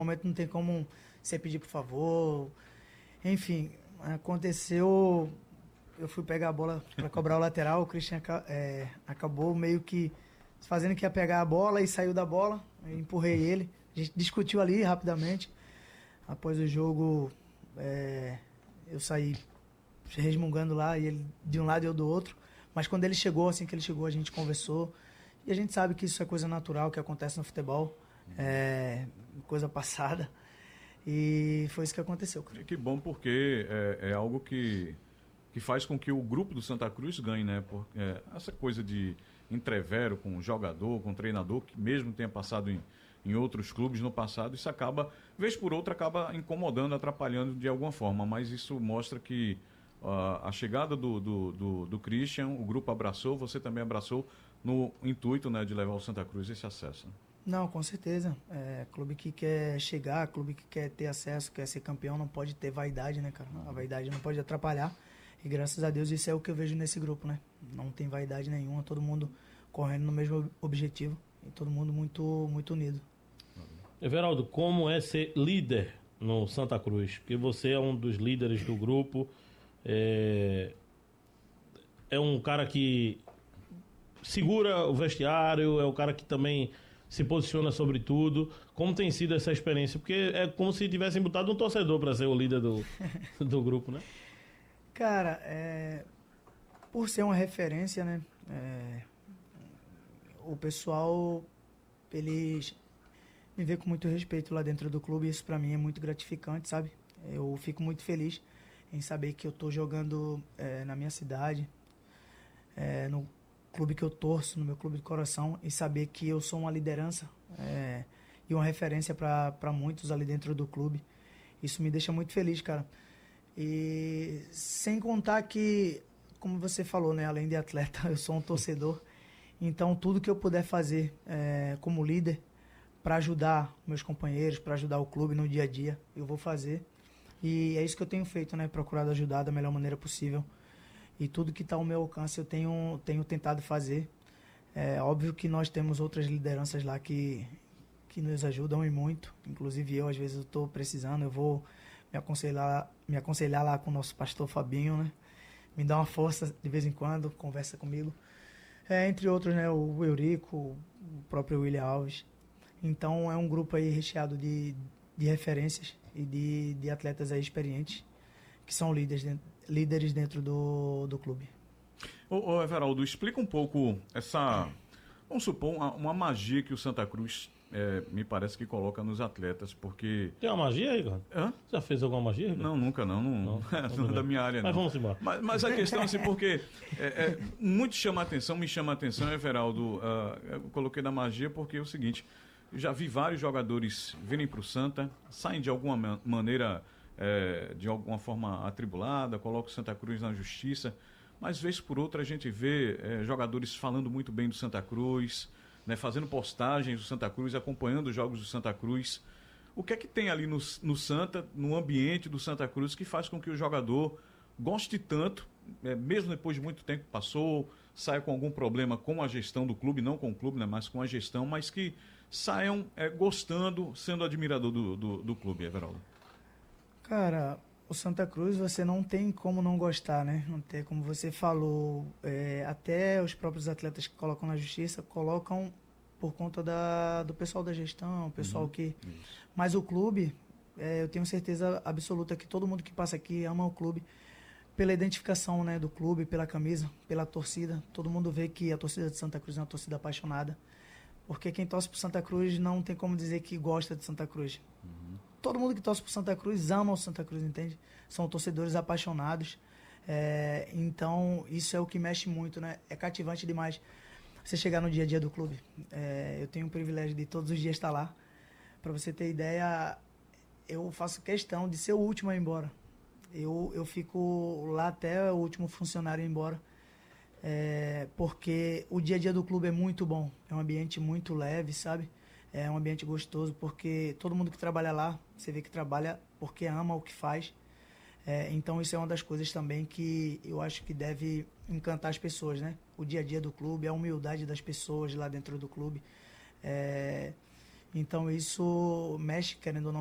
momento não tem como você pedir por favor. Enfim, aconteceu, eu fui pegar a bola para cobrar o lateral, o Christian acabou meio que fazendo que ia pegar a bola e saiu da bola, eu empurrei ele, a gente discutiu ali rapidamente. Após o jogo, eu saí resmungando lá, e ele de um lado e eu do outro, mas quando ele chegou, assim que ele chegou, a gente conversou, e a gente sabe que isso é coisa natural que acontece no futebol, coisa passada. E foi isso que aconteceu, cara. Que bom, porque é algo que faz com que o grupo do Santa Cruz ganhe, né? Porque, essa coisa de entrevero com o jogador, com o treinador, que mesmo tenha passado em outros clubes no passado, isso acaba, vez por outra, acaba incomodando, atrapalhando de alguma forma. Mas isso mostra que a chegada do Christian, o grupo abraçou, você também abraçou, no intuito, né, de levar ao Santa Cruz esse acesso. Não, com certeza. Clube que quer chegar, clube que quer ter acesso, quer ser campeão, não pode ter vaidade, né, cara? A vaidade não pode atrapalhar. E graças a Deus isso é o que eu vejo nesse grupo, né? Não tem vaidade nenhuma, todo mundo correndo no mesmo objetivo e todo mundo muito, muito unido. Everaldo, como é ser líder no Santa Cruz? Porque você é um dos líderes do grupo, é um cara que segura o vestiário, é o cara que também se posiciona sobre tudo. Como tem sido essa experiência? Porque é como se tivessem botado um torcedor para ser o líder do grupo, né? Cara, por ser uma referência, né? O pessoal, eles me vê com muito respeito lá dentro do clube, e isso pra mim é muito gratificante, sabe? Eu fico muito feliz em saber que eu tô jogando na minha cidade, no clube que eu torço, no meu clube de coração, e saber que eu sou uma liderança e uma referência para muitos ali dentro do clube. Isso me deixa muito feliz, cara. E sem contar que, como você falou, né, além de atleta, eu sou um torcedor. Então, tudo que eu puder fazer como líder para ajudar meus companheiros, para ajudar o clube no dia a dia, eu vou fazer. E é isso que eu tenho feito, né? Procurado ajudar da melhor maneira possível. E tudo que está ao meu alcance eu tenho tentado fazer. É óbvio que nós temos outras lideranças lá que nos ajudam e muito. Inclusive eu, às vezes, eu estou precisando, eu vou me aconselhar lá com o nosso pastor Fabinho, né? Me dá uma força de vez em quando, conversa comigo. Entre outros, né? O Eurico, o próprio William Alves. Então é um grupo aí recheado de referências e de atletas aí experientes que são líderes dentro do clube. Ô Everaldo, explica um pouco vamos supor, uma magia que o Santa Cruz me parece que coloca nos atletas, porque... Tem uma magia aí, cara? Hã? Já fez alguma magia, Ricardo? Não, nunca não não é da minha área, mas não. Vamos embora. Mas a questão, assim, porque muito me chama a atenção, Everaldo, eu coloquei na magia porque é o seguinte, eu já vi vários jogadores virem para o Santa, saem de alguma maneira, de alguma forma atribulada, colocam o Santa Cruz na justiça, mas vez por outra a gente vê jogadores falando muito bem do Santa Cruz, né, fazendo postagens do Santa Cruz, acompanhando os jogos do Santa Cruz. O que é que tem ali no Santa, no ambiente do Santa Cruz, que faz com que o jogador goste tanto, mesmo depois de muito tempo que passou, saia com algum problema com a gestão do clube, não com o clube, né, mas com a gestão, mas que saiam gostando, sendo admirador do clube, Everaldo? Cara, o Santa Cruz você não tem como não gostar, né? Não tem, como você falou, até os próprios atletas que colocam na justiça colocam por conta do pessoal da gestão, o pessoal que... Isso. Mas o clube, eu tenho certeza absoluta que todo mundo que passa aqui ama o clube pela identificação, né, do clube, pela camisa, pela torcida. Todo mundo vê que a torcida de Santa Cruz é uma torcida apaixonada. Porque quem torce pro Santa Cruz não tem como dizer que gosta de Santa Cruz. Todo mundo que torce pro Santa Cruz ama o Santa Cruz, entende? São torcedores apaixonados. Então, isso é o que mexe muito, né? É cativante demais você chegar no dia a dia do clube. Eu tenho o privilégio de todos os dias estar lá. Para você ter ideia, eu faço questão de ser o último a ir embora. Eu fico lá até o último funcionário ir embora. Porque o dia a dia do clube é muito bom. É um ambiente muito leve, sabe? É um ambiente gostoso, porque todo mundo que trabalha lá, você vê que trabalha porque ama o que faz. Então isso é uma das coisas também que eu acho que deve encantar as pessoas, né? O dia a dia do clube, a humildade das pessoas lá dentro do clube. Então isso mexe, querendo ou não,